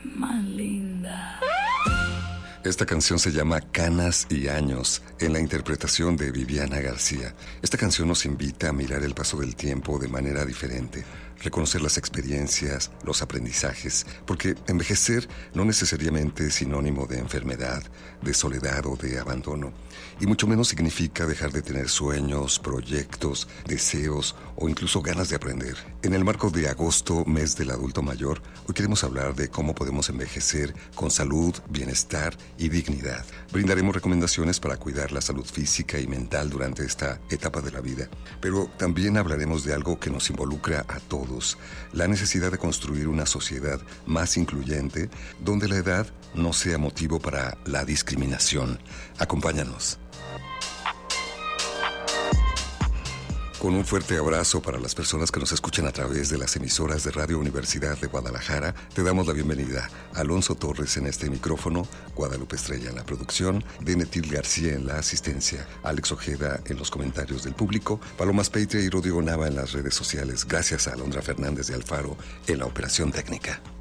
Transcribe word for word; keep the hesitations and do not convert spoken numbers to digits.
más linda. Esta canción se llama Canas y Años, en la interpretación de Viviana García. Esta canción nos invita a mirar el paso del tiempo de manera diferente, reconocer las experiencias, los aprendizajes, porque envejecer no necesariamente es sinónimo de enfermedad, de soledad o de abandono, y mucho menos significa dejar de tener sueños, proyectos, deseos o incluso ganas de aprender. En el marco de agosto, mes del adulto mayor, hoy queremos hablar de cómo podemos envejecer con salud, bienestar y dignidad. Brindaremos recomendaciones para cuidar la salud física y mental durante esta etapa de la vida, pero también hablaremos de algo que nos involucra a todos, la necesidad de construir una sociedad más incluyente donde la edad no sea motivo para la discriminación. Acompáñanos. Con un fuerte abrazo para las personas que nos escuchan a través de las emisoras de Radio Universidad de Guadalajara, te damos la bienvenida. Alonso Torres en este micrófono, Guadalupe Estrella en la producción, Denetil García en la asistencia, Alex Ojeda en los comentarios del público, Paloma Speitre y Rodrigo Nava en las redes sociales. Gracias a Alondra Fernández de Alfaro en la operación técnica.